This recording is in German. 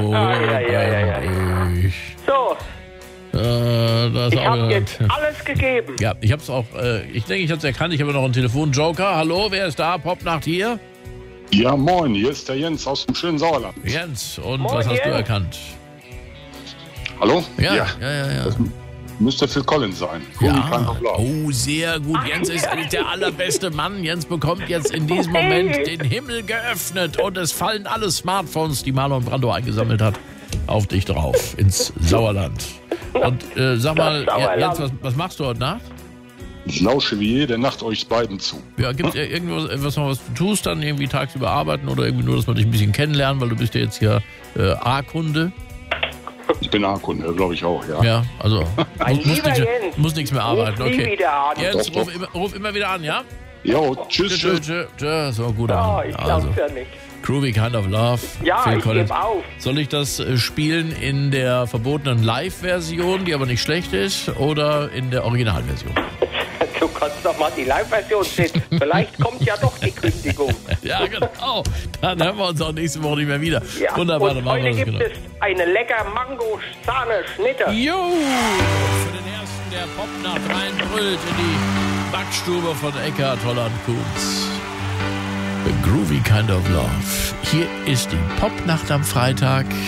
ich. So, Das ich auch habe wieder- jetzt alles gegeben. Ja, ich hab's auch, ich denke, ich hab's erkannt. Ich habe noch einen Telefonjoker. Hallo, wer ist da? Popnacht hier? Ja, moin, hier ist der Jens aus dem schönen Sauerland. Jens, und Moin, was hast du Jens. erkannt? Hallo? Ja. Müsste Phil Collins sein. Groovy Kind of Love. Oh, sehr gut. Jens ist der allerbeste Mann. Jens bekommt jetzt in diesem Moment den Himmel geöffnet und es fallen alle Smartphones, die Marlon Brando eingesammelt hat, auf dich drauf, ins Sauerland. Und sag mal, Sauerland. Jens, was machst du heute Nacht? Ich lausche wie jede Nacht euch beiden zu. Ja, gibt es irgendwas noch, was du tust, dann irgendwie tagsüber arbeiten oder irgendwie nur, dass wir dich ein bisschen kennenlernen, weil du bist ja jetzt hier A-Kunde. Ich bin A-Kunde, glaube ich auch, ja. Ja, also lieber Jens. muss nichts mehr arbeiten. Ruf nie Okay. wieder an. Jens, Doch. ruf immer wieder an, ja? Jo, tschüss, tschüss. So, gut Ja, an. ich Also, glaub's ja nicht. Groovy Kind of Love. Ja, Phil ich Collins. gebe auf. Soll ich das spielen in der verbotenen Live-Version, die aber nicht schlecht ist, oder in der Originalversion? Du kannst doch mal die Live-Version sehen. Vielleicht kommt ja doch die Kündigung. Ja, genau. Dann hören wir uns auch nächste Woche nicht mehr wieder. Ja. Wunderbar, dann Und machen wir heute das gibt genau. es eine lecker Mango-Sahne-Schnitte. Jo! Für den ersten, der Popnacht reinbrüllt in die Backstube von Eckhard Holland-Kunz. The Groovy Kind of Love. Hier ist die Popnacht am Freitag.